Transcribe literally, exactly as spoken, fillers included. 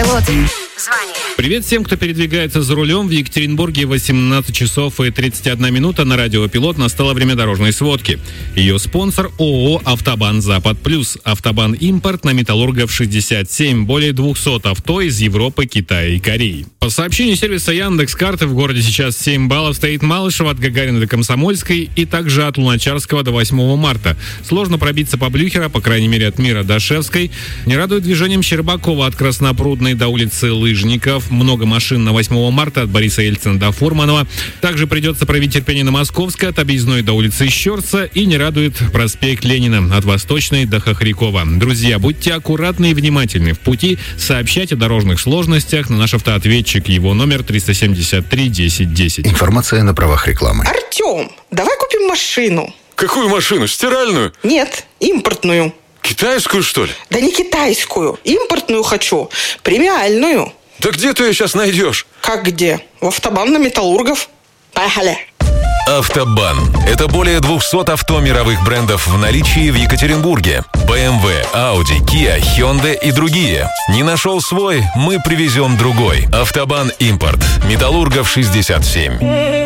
Автопилот. Звони. Привет всем, кто передвигается за рулем. В Екатеринбурге восемнадцать часов и тридцать одна минута. На радио «Пилот» настало время дорожной сводки. Ее спонсор ООО «Автобан Запад Плюс». «Автобан Импорт» на Металлургов шестьдесят семь. Более двухсот авто из Европы, Китая и Кореи. По сообщению сервиса Яндекс.Карты, в городе сейчас семь баллов. Стоит Малышево от Гагарина до Комсомольской и также от Луначарского до восьмого марта. Сложно пробиться по Блюхера, по крайней мере от Мира до Шевской. Не радует движением Щербакова от Краснопрудной до улицы Лыжников. Много машин на восьмого марта от Бориса Ельцина до Фурманова. Также придется проявить терпение на Московской от Объездной до улицы Щерца. И не радует проспект Ленина от Восточной до Хохрякова. Друзья, будьте аккуратны и внимательны в пути. Сообщайте о дорожных сложностях на наш автоответчик. Его номер триста семьдесят три десять десять. Информация на правах рекламы. Артем, давай купим машину. Какую машину? Стиральную? Нет, импортную. Китайскую, что ли? Да не китайскую. Импортную хочу. Премиальную. Да где ты ее сейчас найдешь? Как где? В Автобан на Металлургов. Поехали. Автобан. Это более двухсот авто мировых брендов в наличии в Екатеринбурге. бэ эм вэ, Audi, Kia, Hyundai и другие. Не нашел свой? Мы привезем другой. Автобан Импорт. Металлургов шестьдесят семь.